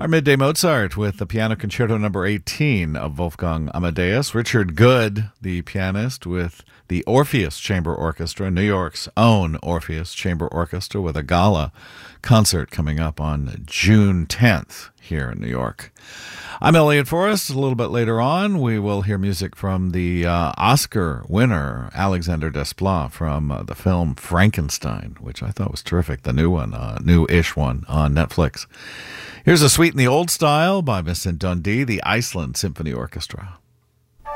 Our Midday Mozart with the Piano Concerto number 18 of Wolfgang Amadeus. Richard Good, the pianist, with the Orpheus Chamber Orchestra, New York's own Orpheus Chamber Orchestra, with a gala concert coming up on June 10th here in New York. I'm Elliot Forrest. A little bit later on, we will hear music from the Oscar winner, Alexander Desplat, from the film Frankenstein, which I thought was terrific, the new one, new-ish one on Netflix. Here's a suite in the old style by Vincent Dundee, the Iceland Symphony Orchestra.